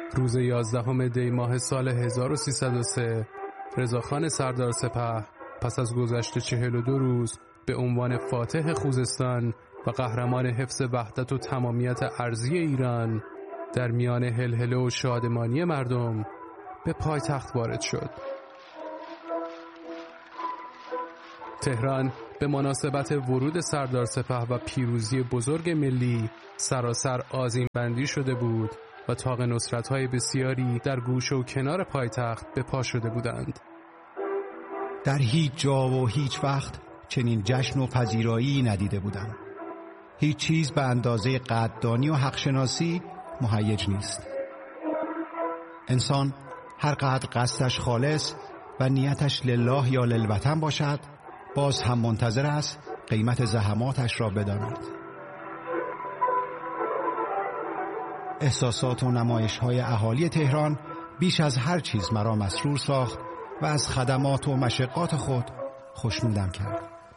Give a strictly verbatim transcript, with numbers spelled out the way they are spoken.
روز یازدهم دی ماه سال هزار و سیصد و سه رضاخان سردار سپه پس از گذشت چهل و دو روز به عنوان فاتح خوزستان و قهرمان حفظ وحدت و تمامیت ارضی ایران در میان هلهله و شادمانی مردم به پایتخت وارد شد. تهران به مناسبت ورود سردار سپه و پیروزی بزرگ ملی سراسر آذین بندی شده بود و طاق نصرت‌های بسیاری در گوشه و کنار پایتخت به پا شده بودند. در هیچ جا و هیچ وقت چنین جشن و پذیرایی ندیده بودم. هیچ چیز به اندازه قدردانی و حقشناسی مهیج نیست. انسان هر قدر قصدش خالص و نیتش لله یا للوطن باشد، باز هم منتظر است قیمت زحماتش را بداند. احساسات و نمایش‌های اهالی تهران بیش از هر چیز مرا مسرور ساخت و از خدمات و مشقات خود خوشنودم کرد.